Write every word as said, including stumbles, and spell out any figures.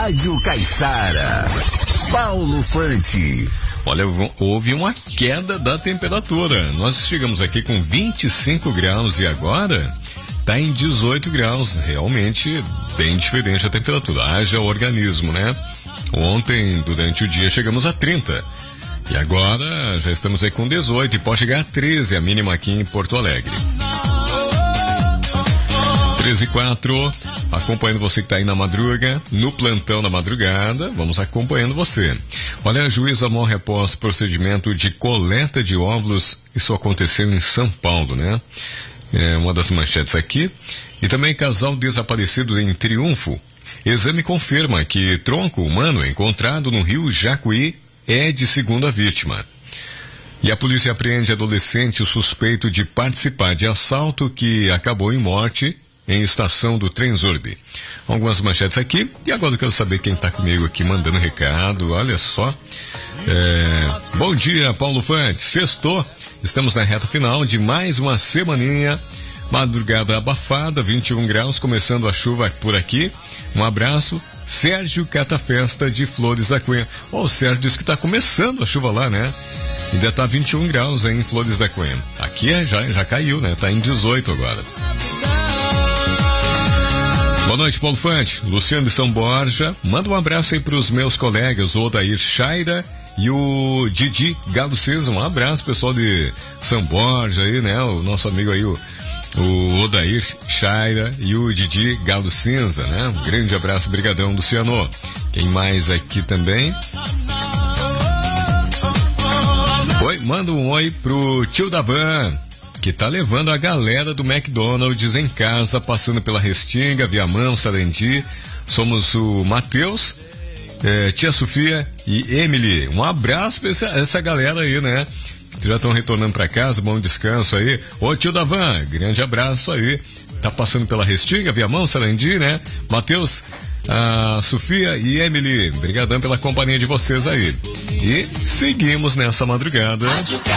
Rádio Caiçara. Paulo Fante. Olha, houve uma queda da temperatura. Nós chegamos aqui com vinte e cinco graus e agora está em dezoito graus. Realmente bem diferente a temperatura. Haja organismo, né? Ontem, durante o dia, chegamos a trinta. E agora já estamos aí com dezoito e pode chegar a treze, a mínima aqui em Porto Alegre. treze e quatro, acompanhando você que está aí na madruga, no plantão da madrugada, vamos acompanhando você. Olha, a juíza morre após procedimento de coleta de óvulos, isso aconteceu em São Paulo, né? É uma das manchetes aqui. E também casal desaparecido em Triunfo. Exame confirma que tronco humano encontrado no rio Jacuí é de segunda vítima. E a polícia apreende adolescente suspeito de participar de assalto que acabou em morte em estação do Transurb. Algumas manchetes aqui. E agora eu quero saber quem está comigo aqui mandando recado. Olha só. É... Bom dia, Paulo Fante. Sextou. Estamos na reta final de mais uma semaninha. Madrugada abafada, vinte e um graus, começando a chuva por aqui. Um abraço. Sérgio Catafesta de Flores da Cunha. Ó, oh, o Sérgio disse que está começando a chuva lá, né? Ainda está vinte e um graus aí em Flores da Cunha. Aqui é, já, já caiu, né? Está em dezoito agora. Boa noite, Paulo Fante. Luciano de São Borja. Manda um abraço aí para os meus colegas, o Odair Chaira e o Didi Galo César. Um abraço, pessoal de São Borja aí, né? O nosso amigo aí, o, o Odair Chaira e o Didi Galo Cinza, né? Um grande abraço, brigadão, Luciano. Quem mais aqui também? Oi, manda um oi pro tio da van, que tá levando a galera do McDonald's em casa, passando pela Restinga, Viamão, Sarandi. Somos o Matheus, é, tia Sofia e Emily. Um abraço pra essa, essa galera aí, né? Que já estão retornando pra casa, bom descanso aí. Ô tio da van, grande abraço aí. Tá passando pela Restinga, Viamão, Sarandi, né? Matheus, a Sofia e Emily, obrigadão pela companhia de vocês aí. E seguimos nessa madrugada.